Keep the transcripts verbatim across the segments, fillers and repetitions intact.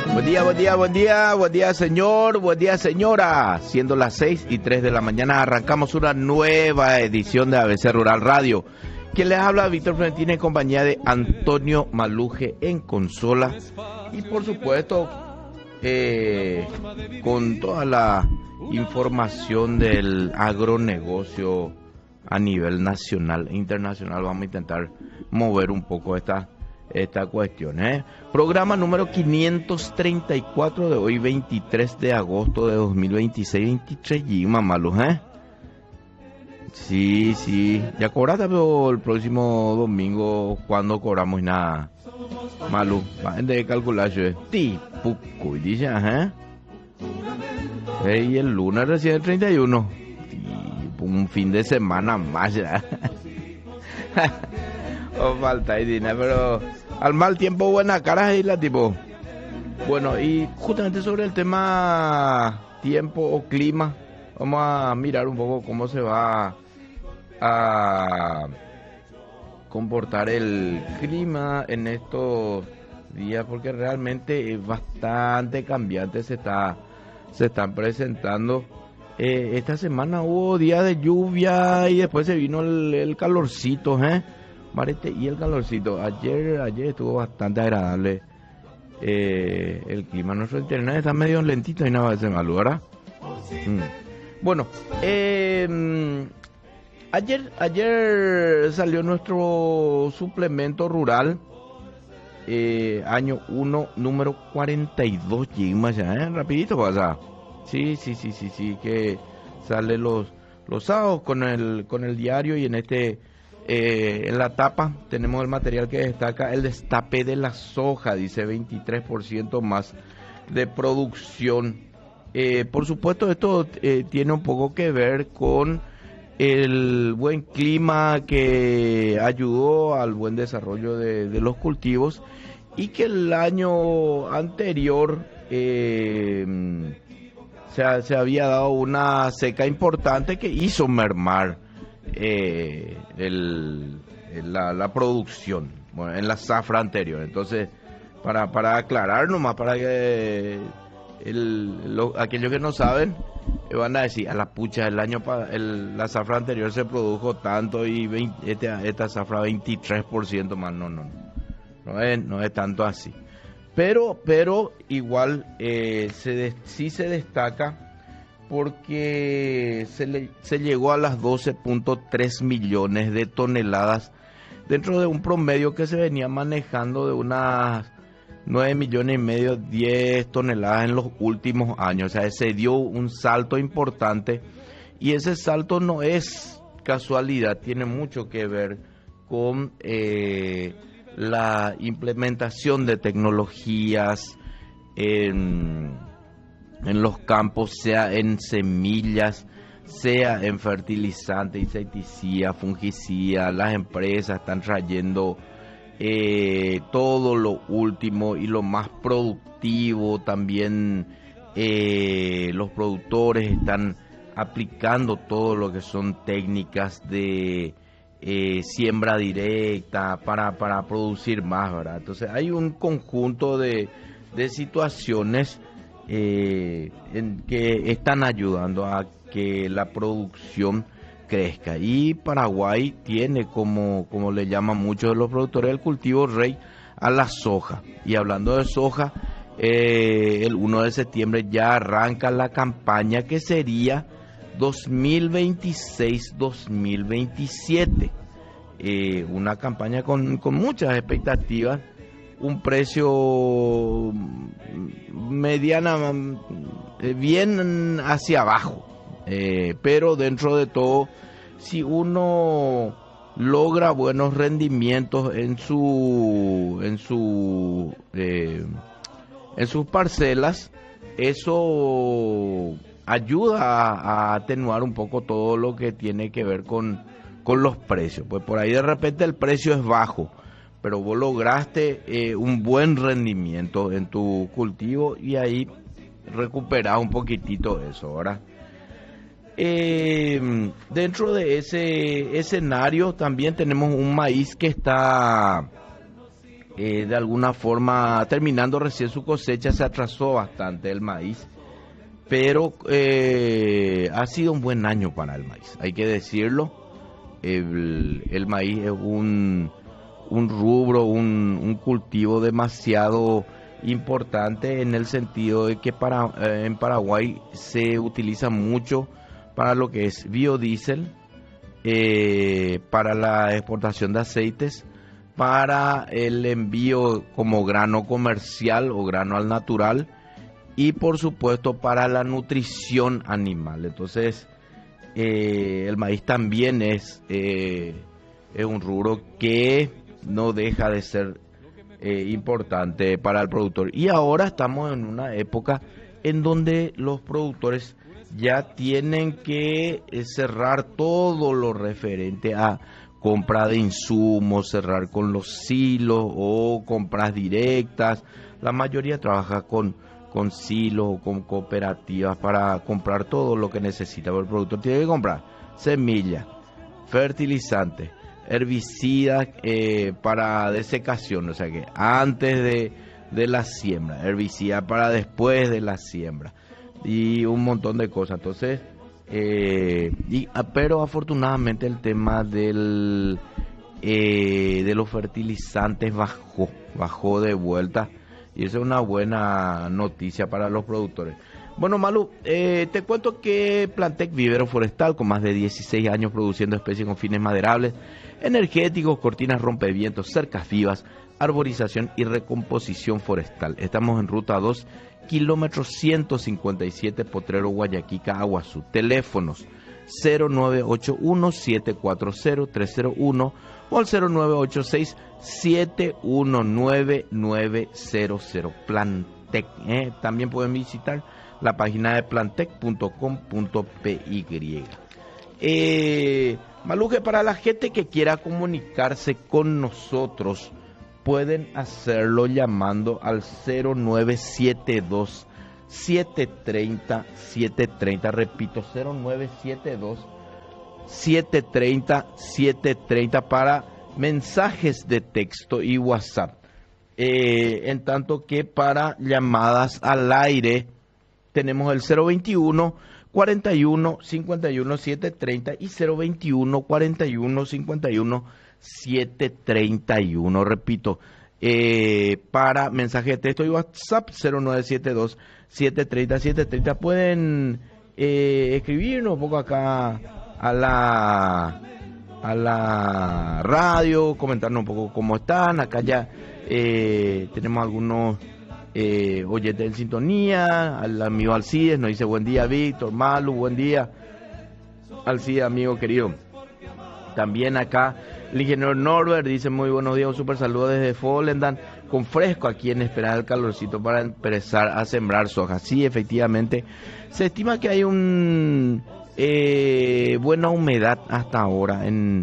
Buen día, buen día, buen día, buen día señor, buen día señora. Siendo las seis y tres de la mañana arrancamos una nueva edición de A B C Rural Radio. Quien les habla, Víctor Florentín, en compañía de Antonio Maluje en consola. Y por supuesto, eh, con toda la información del agronegocio a nivel nacional e internacional, vamos a intentar mover un poco esta esta cuestión, ¿eh? Programa número quinientos treinta y cuatro de hoy, veintitrés de agosto de dos mil veintiséis, veintitrés y malos, ¿eh? Sí, sí, ya cobraste, pero el próximo domingo, ¿cuándo cobramos? Nada, Malu, va de calcular, yo, tipo, dice, ¿eh? Y el lunes recién el treinta y uno, un fin de semana más, ya. O falta y dinero, pero al mal tiempo buena cara y la tipo. Bueno, y justamente sobre el tema tiempo o clima, vamos a mirar un poco cómo se va a comportar el clima en estos días, porque realmente es bastante cambiante, se está se están presentando. Eh, esta semana hubo días de lluvia y después se vino el, el calorcito, ¿eh? Marete, y el calorcito. Ayer ayer estuvo bastante agradable eh, el clima. Nuestro internet está medio lentito y nada de ese malo, ¿verdad? Mm. Bueno, eh, ayer ayer salió nuestro suplemento rural, eh, año uno, número cuarenta y dos. Llegamos ya, ¿eh? Rapidito pasa. Sí, sí, sí, sí, sí, que sale los los sábados con el con el diario, y en este eh, en la tapa tenemos el material que destaca el destape de la soja, dice veintitrés por ciento más de producción. Eh, por supuesto, esto eh, tiene un poco que ver con el buen clima que ayudó al buen desarrollo de, de los cultivos, y que el año anterior eh, se, se había dado una seca importante que hizo mermar eh, el, la, la producción, bueno, en la zafra anterior. Entonces, para, para aclarar nomás, para que el, lo, aquellos que no saben eh, van a decir, a la pucha, el año el, la zafra anterior se produjo tanto y veinte, esta, esta zafra veintitrés por ciento más. No, no, no, no es, no es tanto así. Pero, pero igual eh, se de, sí se destaca porque se, le, se llegó a las doce punto tres millones de toneladas dentro de un promedio que se venía manejando de unas nueve millones y medio, diez toneladas en los últimos años. O sea, se dio un salto importante, y ese salto no es casualidad, tiene mucho que ver con eh, la implementación de tecnologías en, en los campos, sea en semillas, sea en fertilizante, insecticida, fungicida. Las empresas están trayendo eh, todo lo último y lo más productivo. También eh, los productores están aplicando todo lo que son técnicas de Eh, siembra directa para, para producir más, ¿verdad? Entonces hay un conjunto de, de situaciones eh, en que están ayudando a que la producción crezca, y Paraguay tiene, como, como le llaman muchos de los productores, el cultivo rey a la soja. Y hablando de soja, eh, el uno de septiembre ya arranca la campaña que sería dos mil veintiséis dos mil veintisiete, eh, una campaña con, con muchas expectativas, un precio mediana, eh, bien hacia abajo, eh, pero dentro de todo, si uno logra buenos rendimientos en su en su eh, en sus parcelas, eso ayuda a, a atenuar un poco todo lo que tiene que ver con, con los precios. Pues por ahí de repente el precio es bajo, pero vos lograste eh, un buen rendimiento en tu cultivo, y ahí recuperás un poquitito eso, ¿verdad? Eh, dentro de ese escenario también tenemos un maíz que está eh, de alguna forma, terminando recién su cosecha, se atrasó bastante el maíz, pero eh, ha sido un buen año para el maíz, hay que decirlo. El, el maíz es un, un rubro, un, un cultivo demasiado importante en el sentido de que para, eh, en Paraguay se utiliza mucho para lo que es biodiesel, eh, para la exportación de aceites, para el envío como grano comercial o grano al natural y por supuesto para la nutrición animal. Entonces eh, el maíz también es, eh, es un rubro que no deja de ser eh, importante para el productor. Y ahora estamos en una época en donde los productores ya tienen que eh, cerrar todo lo referente a compra de insumos, cerrar con los silos o compras directas. La mayoría trabaja con, con silos o con cooperativas para comprar todo lo que necesita. El productor tiene que comprar semillas, fertilizantes, herbicidas eh, para desecación, o sea que antes de, de la siembra, herbicida para después de la siembra y un montón de cosas. Entonces, eh, y, pero afortunadamente el tema del eh, de los fertilizantes bajó, bajó de vuelta y eso es una buena noticia para los productores. Bueno, Malu, eh, te cuento que Plantec Vivero Forestal, con más de dieciséis años produciendo especies con fines maderables, energéticos, cortinas rompevientos, cercas vivas, arborización y recomposición forestal. Estamos en ruta dos, kilómetro ciento cincuenta y siete, Potrero, Guayaquica, Aguazú. Teléfonos cero nueve ocho uno, siete cuatro cero, tres cero uno o al cero nueve ocho seis, siete uno nueve, nueve cero cero. Plantec. ¿eh? También pueden visitar la página de plantec punto com punto py. Eh, Maluje, para la gente que quiera comunicarse con nosotros, pueden hacerlo llamando al cero nueve siete dos, siete tres cero, siete tres cero. Repito, cero nueve siete dos, siete tres cero, siete tres cero para mensajes de texto y WhatsApp. Eh, en tanto que para llamadas al aire tenemos el cero veintiuno, cuarenta y uno, cincuenta y uno, setecientos treinta y cero veintiuno, cuarenta y uno, cincuenta y uno, setecientos treinta y uno. Repito, eh, para mensaje de texto y WhatsApp cero nueve siete dos, siete tres cero, siete tres cero. Pueden eh, escribirnos un poco acá a la a la radio, comentarnos un poco cómo están. Acá ya eh, tenemos algunos Eh, oyentes en sintonía. Al amigo Alcides nos dice buen día Víctor, Malu, buen día Alcides, amigo querido. También acá el ingeniero Norbert dice muy buenos días, un super saludo desde Folendan, con fresco aquí en esperar el calorcito para empezar a sembrar soja. Sí, efectivamente, se estima que hay un eh, buena humedad hasta ahora en,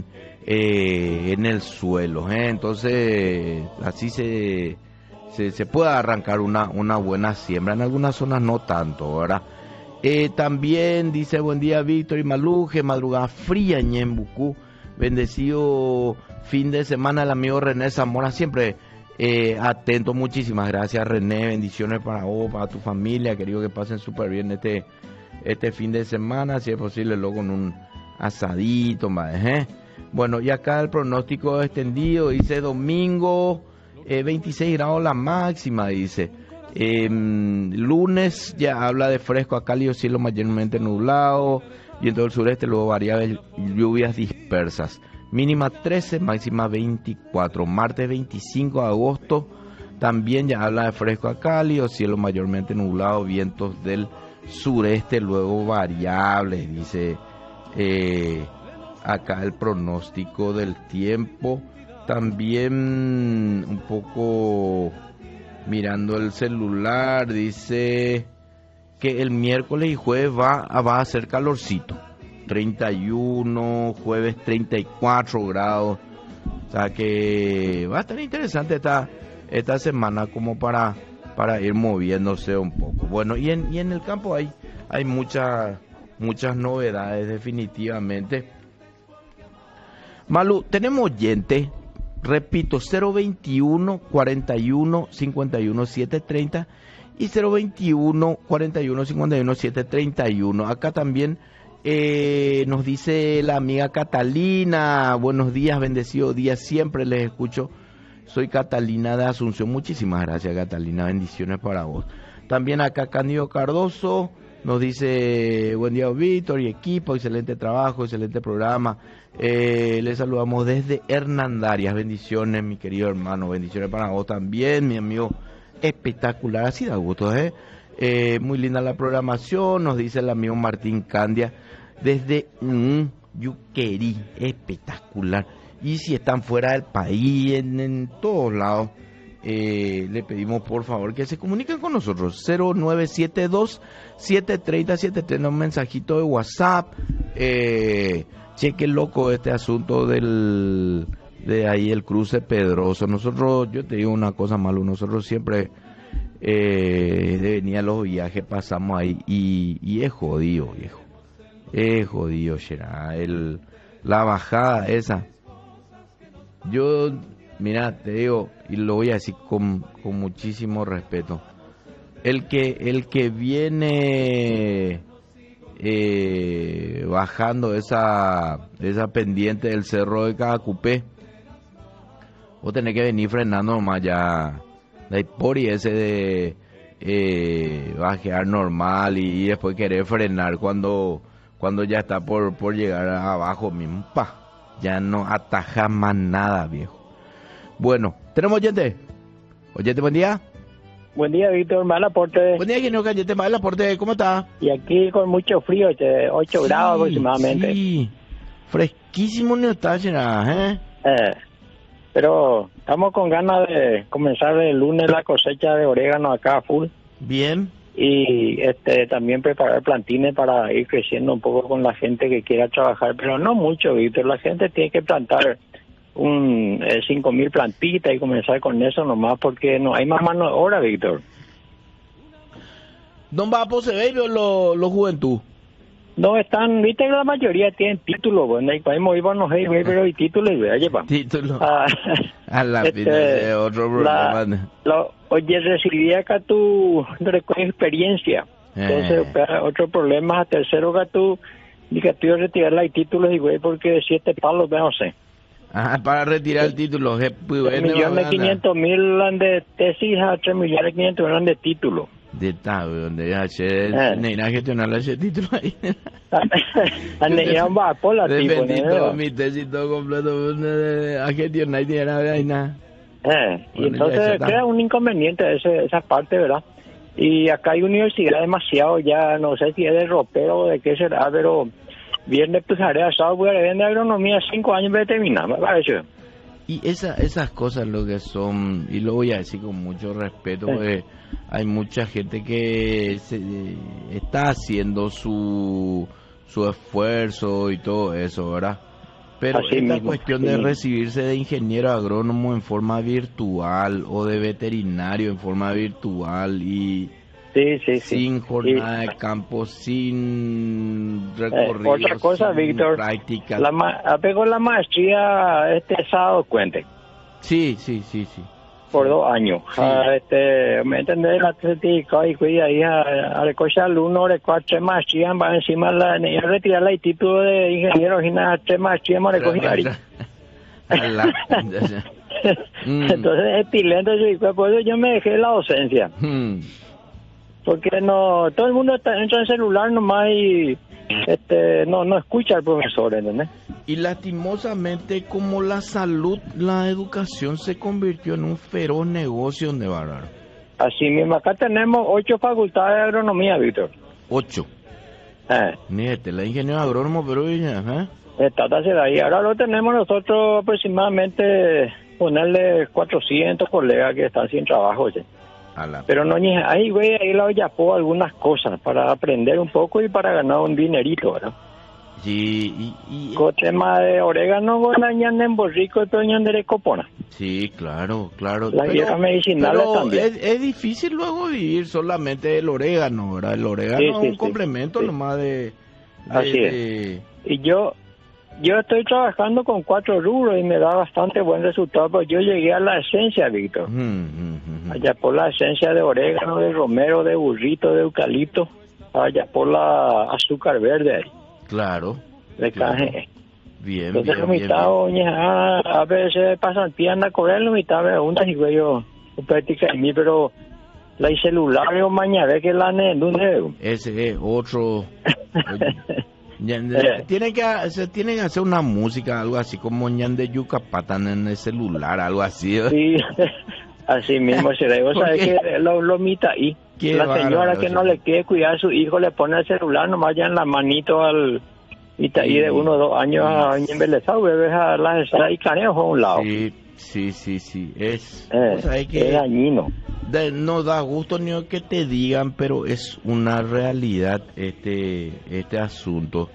eh, en el suelo, ¿eh? Entonces así se Se, se puede arrancar una, una buena siembra, en algunas zonas no tanto, ¿verdad? Eh, también dice buen día Víctor y Maluje, madrugada fría en Ñembucú, bendecido fin de semana el amigo René Zamora, siempre eh, atento, muchísimas gracias René, bendiciones para vos, para tu familia, querido que pasen súper bien este, este fin de semana, si es posible luego con un asadito, ¿eh? Bueno, y acá el pronóstico extendido, dice domingo Eh, veintiséis grados la máxima, dice. Eh, lunes ya habla de fresco a cálido, cielo mayormente nublado, viento del sureste, luego variables lluvias dispersas. Mínima trece, máxima veinticuatro. Martes veinticinco de agosto también ya habla de fresco a cálido, cielo mayormente nublado, vientos del sureste, luego variables, dice eh, acá el pronóstico del tiempo. También un poco mirando el celular, dice que el miércoles y jueves va, va a hacer calorcito, treinta y uno, jueves treinta y cuatro grados, o sea que va a estar interesante esta, esta semana como para, para ir moviéndose un poco. Bueno, y en, y en el campo hay, hay muchas, muchas novedades definitivamente. Malu, tenemos oyente Repito, cero veintiuno, cuarenta y uno, cincuenta y uno, setecientos treinta y cero veintiuno, cuarenta y uno, cincuenta y uno, setecientos treinta y uno. Acá también eh, nos dice la amiga Catalina, buenos días, bendecido día, siempre les escucho. Soy Catalina de Asunción, muchísimas gracias Catalina, bendiciones para vos. También acá Cándido Cardoso nos dice, buen día Víctor y equipo, excelente trabajo, excelente programa. Eh, les saludamos desde Hernandarias, bendiciones mi querido hermano, bendiciones para vos también, mi amigo, espectacular, así da gusto, ¿eh? Eh, muy linda la programación, nos dice el amigo Martín Candia, desde mm, Yuquerí, espectacular. Y si están fuera del país, en, en todos lados, eh, le pedimos por favor que se comuniquen con nosotros. Cero nueve siete dos, siete tres cero, siete tres, un mensajito de WhatsApp. Eh, cheque loco este asunto del de ahí el cruce Pedroso. Nosotros, yo te digo una cosa, Malu, nosotros siempre eh, de venir a los viajes pasamos ahí y, y es jodido, viejo. Es jodido, será el la bajada esa. Yo, mira, te digo, y lo voy a decir con, con muchísimo respeto, el que, el que viene eh, bajando esa, esa pendiente del cerro de Cacupé, vos tenés que venir frenando nomás ya, de por y ese de eh, bajear normal y, y después querer frenar cuando, cuando ya está por, por llegar abajo mismo, pa. Ya no ataja más nada, viejo. Bueno, ¿tenemos oyente? Oyente, buen día. Buen día, Víctor, mal aporte. Buen día, que no oyente, mal aporte, ¿cómo está? Y aquí con mucho frío, ocho sí, grados aproximadamente. Sí, fresquísimo no está, ¿eh? Eh, pero estamos con ganas de comenzar el lunes la cosecha de orégano acá full. Bien. Y este también preparar plantines para ir creciendo un poco con la gente que quiera trabajar, pero no mucho, Víctor. La gente tiene que plantar un eh, cinco mil plantitas y comenzar con eso nomás, porque no hay más mano de obra, Víctor. ¿Dónde va a poseer los lo juventud? No están, viste que la mayoría tienen título, bueno, y podemos ir a no hay, pero hay título y vea, lleva. Título. Ah, a la este, vida de otro problema. La, la, oye, recibí acá tu, tu experiencia. Entonces, eh. otro problema, tercero que tú, y que tú retirar los títulos y güey, porque siete palos, no sé. Ajá, para retirar el título. Un millón de quinientos mil de tesis a tres millones quinientos mil de título. De tal, donde ya se neina gestionar ese título ahí. Anean va por la tipo, ¿no? Mi tesis todo completo a gestionar y tiene nada. Eh, y entonces crea un inconveniente ese, esa parte, ¿verdad? Y acá hay universidad demasiado, ya no sé si es de ropero o de qué será, pero viernes pues haré asado, voy a vender agronomía cinco años para terminar, me parece. Y esa, esas cosas lo que son, y lo voy a decir con mucho respeto, porque hay mucha gente que se, está haciendo su, su esfuerzo y todo eso, ¿verdad? Pero así esta mismo, cuestión de recibirse de ingeniero agrónomo en forma virtual o de veterinario en forma virtual y sí, sí, sí. sin jornada y, de campo, sin recorrido, eh, otra cosa, sin Víctor, práctica. La ma apegó la maestría este sábado, cuente. Sí, sí, sí, sí. Por sí. dos años. Sí. Ah, este, me entendés, la certificado y cuida ahí a, a recoger al uno, recoger tres maestrías, va encima la, a retirar el título de ingeniero, y nada, tres maestrías, me recoger ahí. Entonces, es tilento, por eso yo me dejé la docencia. Mm. Porque no, todo el mundo está, entra en celular nomás y este no no escucha al profesor, ¿entendés? Y lastimosamente, como la salud, la educación se convirtió en un feroz negocio donde va a hablar. Así mismo, acá tenemos ocho facultades de agronomía, Víctor. Ocho. Eh. Mírate, la ingeniero agrónomo, pero ¿eh? Está ahí. Ahora lo tenemos nosotros aproximadamente, ponerle cuatrocientos colegas que están sin trabajo, ¿sí? Pero no, ni ahí, güey, ahí lo yapó algunas cosas para aprender un poco y para ganar un dinerito, ¿verdad? Sí, y... y con tema de orégano, bueno, ñan en borrico y ñan de copona. Sí, claro, claro. Las hierbas medicinales también. Es, es difícil luego vivir solamente el orégano, ¿verdad? El orégano sí, sí, es un sí, complemento sí. nomás de, de... Así es. De... Y yo... yo estoy trabajando con cuatro rubros y me da bastante buen resultado, porque yo llegué a la esencia, Víctor. Mm, mm, mm, Allá por la esencia de orégano, de romero, de burrito, de eucalipto, allá por la azúcar verde, claro. de claro. caje. Bien, Entonces, bien, la bien, mitad, bien. oye, a, a veces pasan tía anda a correr, la mitad me preguntan si yo práctica en mí, pero la celular yo mañana que la ne, ¿dónde? Ese es otro. Oye, ñan- Eh. tienen que se tienen que hacer una música, algo así como ñan de yuca patan en el celular, algo así. ¿eh? Sí, así mismo será. Vos sabés Porque- que lo, lo mita ahí. Qué La señora bárbaro, que sí. no le quiere cuidar a su hijo le pone el celular, nomás ya en la manito al Itaí Sí. de uno o dos años a embelezado, bebés a la ensala y canejo a un lado. Sí, sí, sí, sí. Es, Eh, vos sabés es que dañino. da- no da gusto ni que te digan, pero es una realidad este este asunto.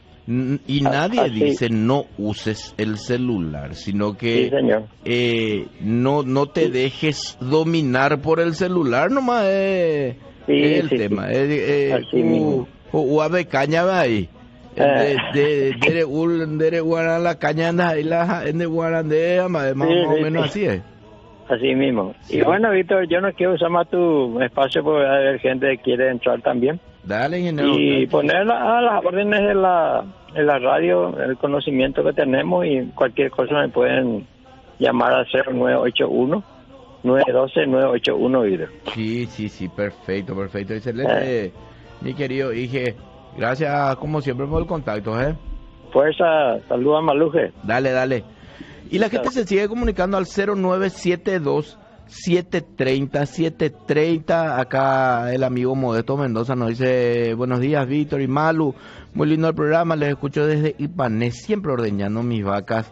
N- Y Ah, nadie así. dice no uses el celular, sino Sí, que señor. eh, no no te dejes dominar por el celular, nomás es, Sí, es el sí, tema. sí. Es, eh, Así mismo. o o a ver, caña va ahí. Eh. De de de ul de guarda la caña anda ahí la en de guarda de más más Sí, o sí, menos sí. así es. Así mismo. Sí. Y bueno, Víctor, yo no quiero usar más tu espacio porque va a haber gente que quiere entrar también. Dale, ingeniero. Y poner la- a las órdenes de la, de la radio el conocimiento que tenemos, y cualquier cosa me pueden llamar al cero nueve ocho uno, nueve uno dos, nueve ocho uno, Víctor. Sí, sí, sí, perfecto, perfecto, excelente, mi querido Ige. Gracias, como siempre, por el contacto, ¿eh? Fuerza, saluda Maluje. Dale, dale. Y la gente se sigue comunicando al cero nueve siete dos, siete tres cero, siete tres cero. Acá el amigo Modesto Mendoza nos dice: buenos días, Víctor y Malu. Muy lindo el programa, les escucho desde Ipané, siempre ordeñando mis vacas.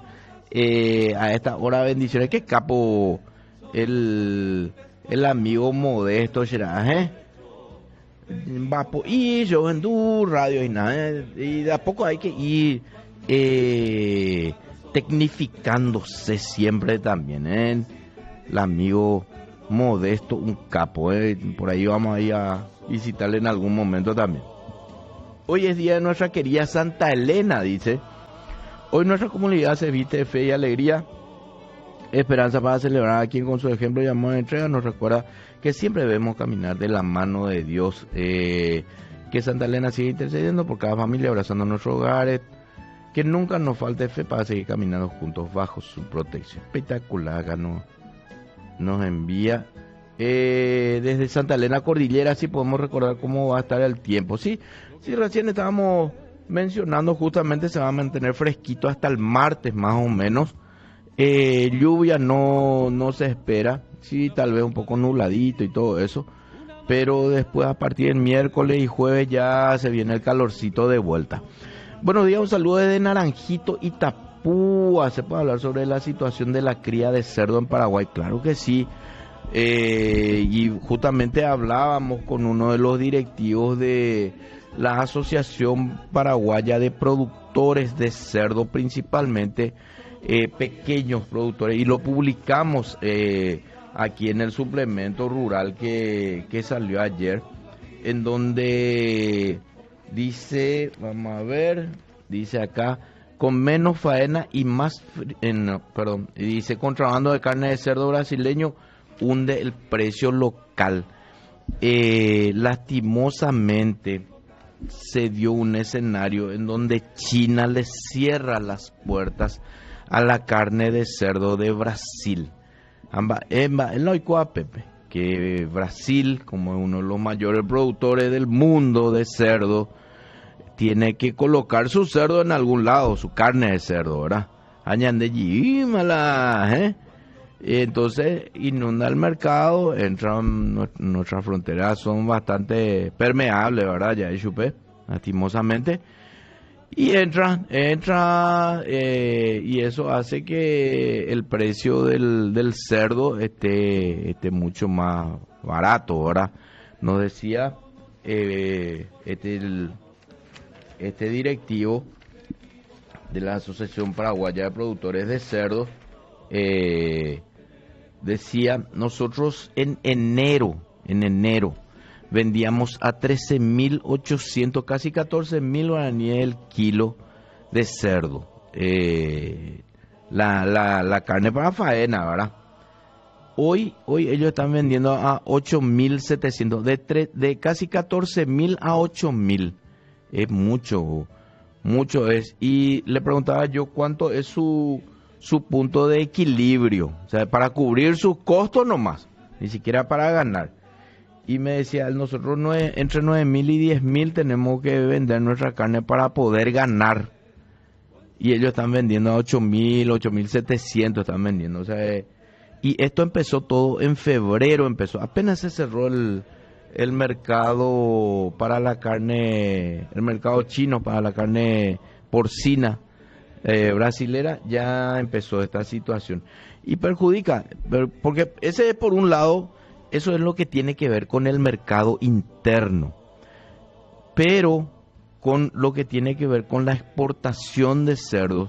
Eh, a esta hora, bendiciones. Qué capo el, el amigo Modesto, será, ¿eh? Vapo, y yo en tu radio y nada, eh, y de a poco hay que ir eh, tecnificándose siempre también, ¿eh? El amigo Modesto, un capo, ¿eh? Por ahí vamos a ir a visitarle en algún momento también. Hoy es día de nuestra querida Santa Elena, dice. Hoy nuestra comunidad se viste de fe y alegría, esperanza para celebrar a quien con su ejemplo y amor de entrega nos recuerda que siempre debemos caminar de la mano de Dios, eh, que Santa Elena siga intercediendo por cada familia, abrazando nuestros hogares, que nunca nos falte fe para seguir caminando juntos bajo su protección. Espectacular, acá nos, nos envía eh, desde Santa Elena Cordillera, si podemos recordar cómo va a estar el tiempo. Sí, sí, recién estábamos mencionando, justamente se va a mantener fresquito hasta el martes más o menos. Eh, lluvia no, no se espera, sí, tal vez un poco nubladito y todo eso, pero después a partir del miércoles y jueves ya se viene el calorcito de vuelta. Buenos días, un saludo desde Naranjito, Itapúa. ¿Se puede hablar sobre la situación de la cría de cerdo en Paraguay? Claro que sí, eh, y justamente hablábamos con uno de los directivos de la Asociación Paraguaya de Productores de Cerdo, principalmente Eh, pequeños productores, y lo publicamos eh, aquí en el suplemento rural que, que salió ayer, en donde dice, vamos a ver, dice acá, con menos faena y más, fri- eh, no, perdón, dice contrabando de carne de cerdo brasileño hunde el precio local. Eh, lastimosamente se dio un escenario en donde China le cierra las puertas a la carne de cerdo de Brasil. Amba, emba, el noicua, Pepe, que Brasil, como es uno de los mayores productores del mundo de cerdo, tiene que colocar su cerdo en algún lado, su carne de cerdo, ¿verdad? Añande mala, ¿eh? Y entonces inunda el mercado, entran, nuestras fronteras son bastante permeables, ¿verdad? Ya he chupé, lastimosamente. Y entra, entra, eh, y eso hace que el precio del, del cerdo esté, esté mucho más barato, ¿verdad? Nos decía eh, este, el, este directivo de la Asociación Paraguaya de Productores de Cerdo, eh, decía, nosotros en enero, en enero, vendíamos a trece mil ochocientos, casi catorce mil guaraníes el kilo de cerdo. eh, la, la, la carne para faena, ¿verdad? Hoy, hoy ellos están vendiendo a ocho mil setecientos, de, tre, de casi catorce mil a ocho mil. Es mucho, mucho es. Y le preguntaba yo cuánto es su, su punto de equilibrio, o sea, para cubrir sus costos nomás, ni siquiera para ganar. Y me decía, nosotros nueve, entre nueve mil y diez mil tenemos que vender nuestra carne para poder ganar. Y ellos están vendiendo a ocho mil, ocho mil setecientos están vendiendo. O sea, eh, y esto empezó todo en febrero, empezó. Apenas se cerró el, el mercado para la carne, el mercado chino para la carne porcina eh, brasilera, ya empezó esta situación. Y perjudica, porque ese por un lado... Eso es lo que tiene que ver con el mercado interno, pero con lo que tiene que ver con la exportación de cerdos,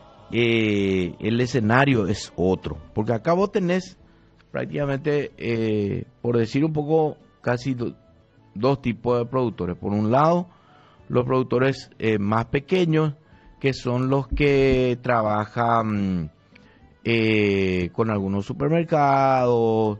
eh, el escenario es otro, porque acá vos tenés prácticamente, eh, por decir un poco, casi do, dos tipos de productores. Por un lado, los productores eh, más pequeños, que son los que trabajan eh, con algunos supermercados,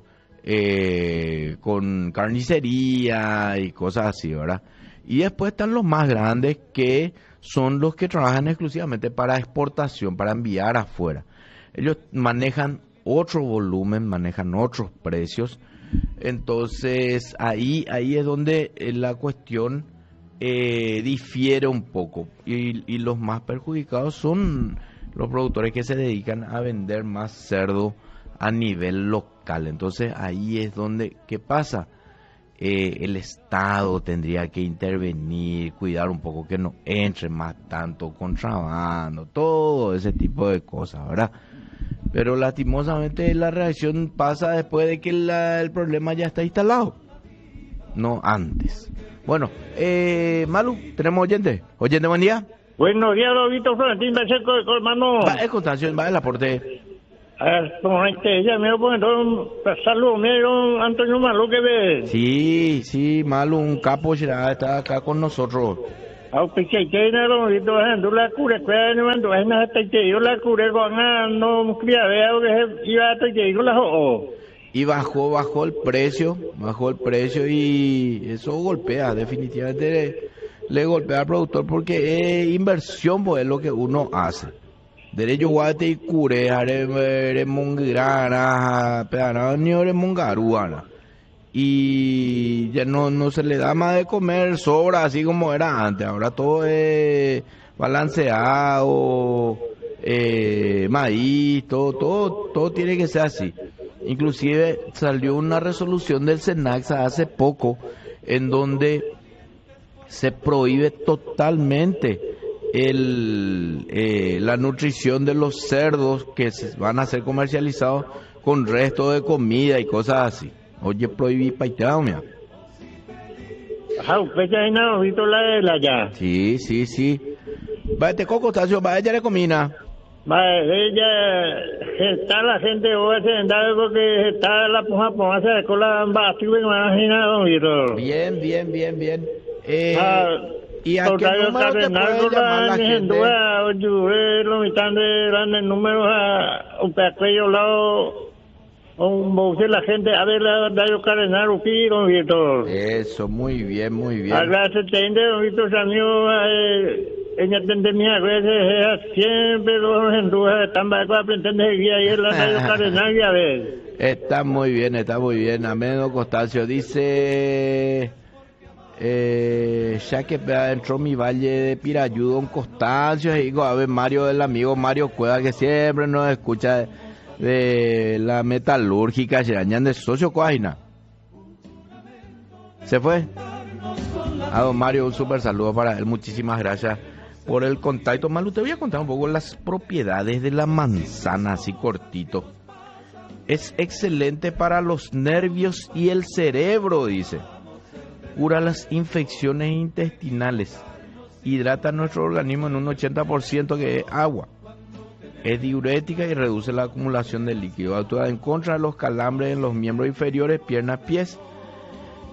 Eh, con carnicería y cosas así, ¿verdad? Y después están los más grandes, que son los que trabajan exclusivamente para exportación, para enviar afuera. Ellos manejan otro volumen, manejan otros precios. Entonces ahí, ahí es donde la cuestión eh, difiere un poco. Y, y los más perjudicados son los productores que se dedican a vender más cerdo a nivel local. Entonces ahí es donde, ¿qué pasa? Eh, el Estado tendría que intervenir, cuidar un poco que no entre más tanto contrabando, todo ese tipo de cosas, ¿verdad? Pero lastimosamente la reacción pasa después de que la, el problema ya está instalado, no antes. Bueno, eh, Malu, ¿tenemos oyente? ¿Oyente, buen día? Buenos días, Lobito Florentín Pacheco, hermano. Va, es Constancio, va el aporte. A ver, como este, ya me voy a poner todo, saludos, mira, Antonio Malu, que ve. Sí, sí, Malu, un capo, ya está acá con nosotros. A pique que no lo Lobito, ando la cura, que no ando, es nada, te yo la cura, con no, cría, veo que iba a te digo la jo. Y bajó, bajó el precio, bajó el precio y eso golpea, definitivamente le, le golpea al productor, porque es inversión, pues es lo que uno hace. Derecho guate y cure, are mongrana, pedana, ni ore mongaruana. Y ya no, no se le da más de comer, sobra así como era antes. Ahora todo es balanceado, eh, maíz, todo, todo, todo tiene que ser así. Inclusive salió una resolución del SENACSA hace poco en donde se prohíbe totalmente el, eh, la nutrición de los cerdos que se van a ser comercializados con resto de comida y cosas así. Oye, prohibí paiteado, mira. Ajá, usted ya no visto la de la ya. Sí, sí, sí. Va, te coco, Tacio, va, ella le comina. Va, ella, está la gente hoy sentada porque está la puja puja se con la batido imaginado, Víctor. Bien, bien, bien, bien. Eh, ah, ¿Y a qué número te puede llamar la gente? Lo mitad de grandes números a un aquello lado, un bolsillo la gente a ver la daño carenar un pico, Víctor. Eso, muy bien, muy bien. A gracias, tende, Víctor, amigos, ella tende mi a veces siempre los endujas están para aprender de guía y la daño carenar y a ver. Está muy bien, está muy bien. Amén, Constancio dice... Eh, ya que entró mi valle de Pirayú, don Constancio, y digo, a ver, Mario, el amigo Mario Cueva, que siempre nos escucha de, de la metalúrgica, Xerañán de Socio Coajina. ¿Se fue? A don Mario, un súper saludo para él, muchísimas gracias por el contacto. Malu, te voy a contar un poco las propiedades de la manzana, así cortito. Es excelente para los nervios y el cerebro, dice. Cura las infecciones intestinales, hidrata nuestro organismo en un ochenta por ciento que es agua, es diurética y reduce la acumulación de líquido, actúa en contra de los calambres en los miembros inferiores, piernas, pies,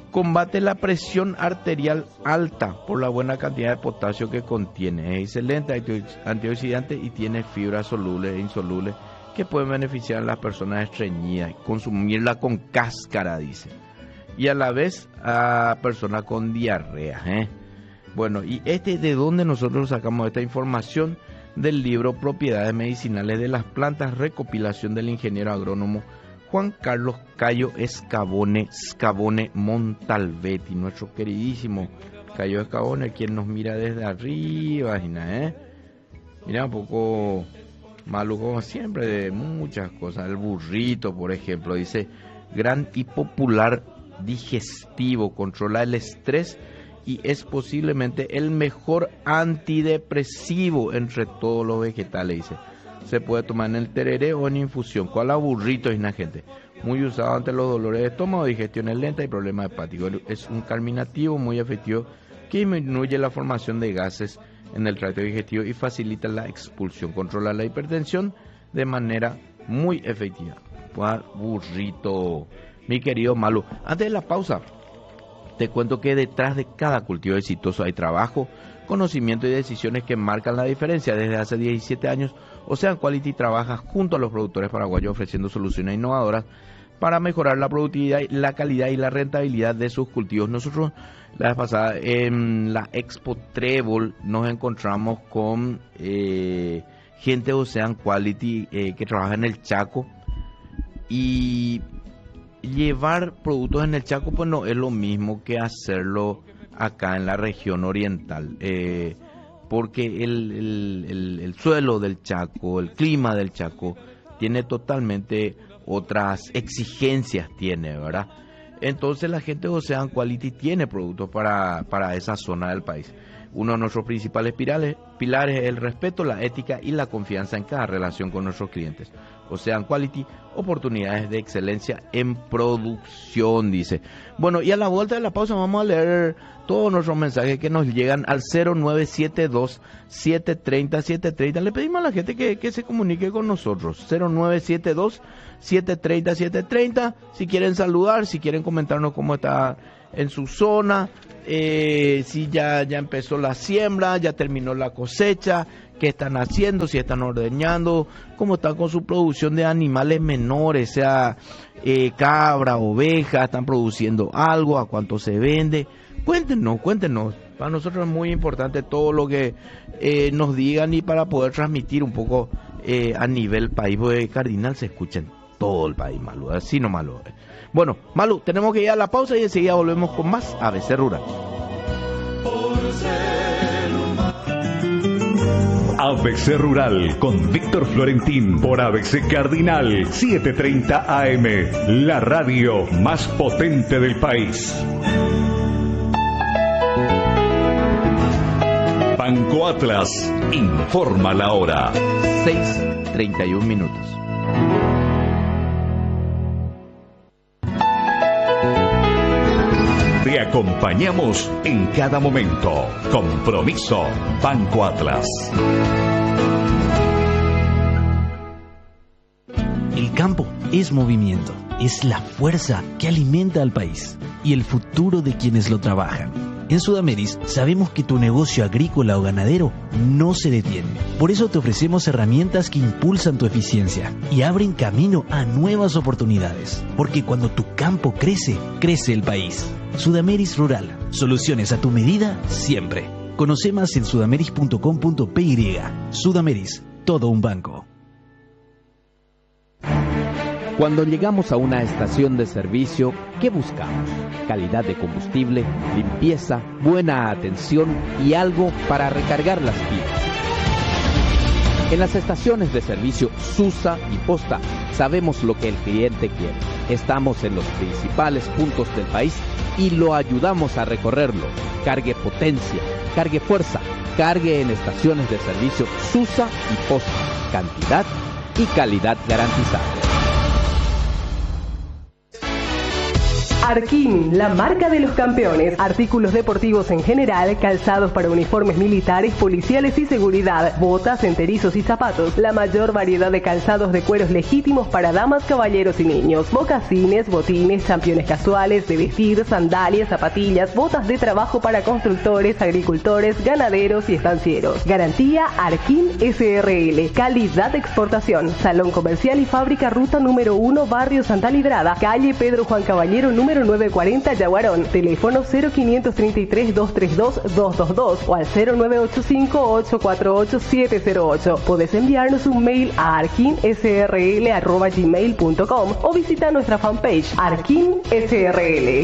Combate la presión arterial alta por la buena cantidad de potasio que contiene. Es excelente antioxidante y tiene fibras solubles e insolubles que pueden beneficiar a las personas estreñidas. Consumirla con cáscara, dice. Y a la vez a personas con diarrea. ¿eh? Bueno, ¿y este de dónde nosotros sacamos esta información? Del libro Propiedades Medicinales de las Plantas, recopilación del ingeniero agrónomo Juan Carlos Cayo Escabone, Scabone Montalvetti, nuestro queridísimo Cayo Escabone, quien nos mira desde arriba, ¿eh? Mira un poco maluco como siempre de muchas cosas. El burrito, por ejemplo, dice, gran y popular digestivo, controla el estrés y es posiblemente el mejor antidepresivo entre todos los vegetales, dice. Se puede tomar en el tereré o en infusión. ¿Cuál burrito, es gente? Muy usado ante los dolores de estómago, digestiones lentas y problemas hepáticos. Es un carminativo muy efectivo que disminuye la formación de gases en el tracto digestivo y facilita la expulsión. Controla la hipertensión de manera muy efectiva. ¿Cuál burrito? Mi querido Malu, antes de la pausa, te cuento que detrás de cada cultivo exitoso hay trabajo, conocimiento y decisiones que marcan la diferencia. Desde hace diecisiete años, Ocean Quality trabaja junto a los productores paraguayos ofreciendo soluciones innovadoras para mejorar la productividad, la calidad y la rentabilidad de sus cultivos. Nosotros la vez pasada en la Expo Trébol nos encontramos con eh, gente de Ocean Quality eh, que trabaja en el Chaco, y llevar productos en el Chaco pues no es lo mismo que hacerlo acá en la región oriental, eh, porque el, el, el, el suelo del Chaco, el clima del Chaco tiene totalmente otras exigencias, tiene, ¿verdad? Entonces la gente de Ocean Quality tiene productos para, para esa zona del país. Uno de nuestros principales pilares, pilares es el respeto, la ética y la confianza en cada relación con nuestros clientes. Ocean Quality, oportunidades de excelencia en producción, dice. Bueno, y a la vuelta de la pausa vamos a leer todos nuestros mensajes que nos llegan al cero nueve siete dos, siete tres cero, siete tres cero. Le pedimos a la gente que, que se comunique con nosotros. cero nueve siete dos, siete tres cero, siete tres cero. Si quieren saludar, si quieren comentarnos cómo está en su zona, eh, si ya, ya empezó la siembra, ya terminó la cosecha, qué están haciendo, si están ordeñando, cómo están con su producción de animales menores, sea eh, cabra, oveja, están produciendo algo, a cuánto se vende. Cuéntenos, cuéntenos. Para nosotros es muy importante todo lo que eh, nos digan, y para poder transmitir un poco eh, a nivel país, porque Cardinal se escucha en todo el país, Malu, así no malo. Bueno, Malu, tenemos que ir a la pausa y enseguida volvemos con más A B C Rural. A B C Rural con Víctor Florentín por A B C Cardinal setecientos treinta A M, la radio más potente del país. Banco Atlas informa la hora. seis treinta y un minutos. Te acompañamos en cada momento. Compromiso Banco Atlas. El campo es movimiento, es la fuerza que alimenta al país y el futuro de quienes lo trabajan. En Sudameris sabemos que tu negocio agrícola o ganadero no se detiene. Por eso te ofrecemos herramientas que impulsan tu eficiencia y abren camino a nuevas oportunidades. Porque cuando tu campo crece, crece el país. Sudameris Rural. Soluciones a tu medida siempre. Conoce más en sudameris punto com punto pe y. Sudameris, todo un banco. Cuando llegamos a una estación de servicio, ¿qué buscamos? Calidad de combustible, limpieza, buena atención y algo para recargar las pilas. En las estaciones de servicio Susa y Posta sabemos lo que el cliente quiere. Estamos en los principales puntos del país y lo ayudamos a recorrerlo. Cargue potencia, cargue fuerza, cargue en estaciones de servicio Susa y Posta. Cantidad y calidad garantizada. Arquín, la marca de los campeones. Artículos deportivos en general, calzados para uniformes militares, policiales y seguridad, botas, enterizos y zapatos. La mayor variedad de calzados de cueros legítimos para damas, caballeros y niños. Mocasines, botines, championes casuales, de vestir, sandalias, zapatillas, botas de trabajo para constructores, agricultores, ganaderos y estancieros. Garantía Arquín S R L. Calidad de exportación. Salón comercial y fábrica, ruta número uno, barrio Santa Librada, calle Pedro Juan Caballero, número novecientos cuarenta, Yaguarón. Teléfono cero quinientos treinta y tres, doscientos treinta y dos, doscientos veintidós o al cero nueve ocho cinco, ocho cuatro ocho, siete cero ocho. Podés enviarnos un mail a arquinsrl arroba gmail punto com o visita nuestra fanpage Arquín S R L.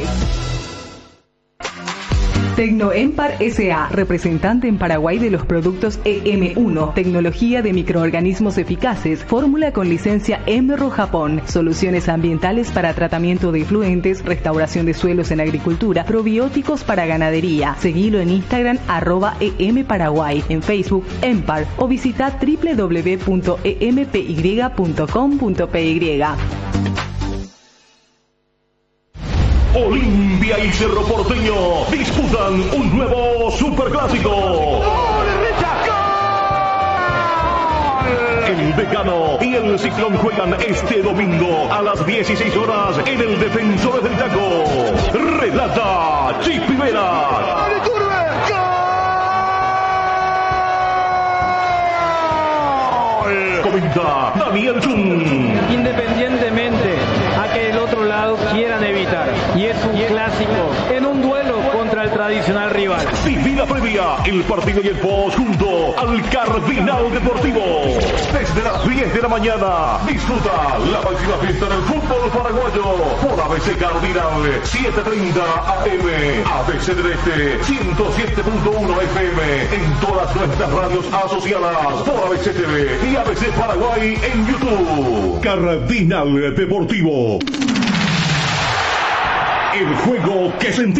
Tecnoempar S A, representante en Paraguay de los productos E M uno, tecnología de microorganismos eficaces, fórmula con licencia Emerro Japón, soluciones ambientales para tratamiento de efluentes, restauración de suelos en agricultura, probióticos para ganadería. Seguilo en Instagram arroba emparaguay, en Facebook Empar o visita doble u doble u doble u punto e m p y punto com punto p y. Olimpia y Cerro Porteño disputan un nuevo superclásico. El Decano y el Ciclón juegan este domingo a las dieciséis horas en el Defensores del Chaco. Relata Chipi Vera. Comenta Daniel Chun. Independientemente a que el otro lado quieran evitar, y es un clásico en un duelo contra el tradicional rival. Viví la previa, el partido y el post junto al Cardinal Deportivo. Desde las diez de la mañana disfruta la máxima fiesta del fútbol paraguayo por A B C Cardinal setecientos treinta A M, A B C del Este ciento siete punto uno F M, en todas nuestras radios asociadas por A B C T V y A B C Paraguay en YouTube. Cardinal Deportivo. El juego que sentimos.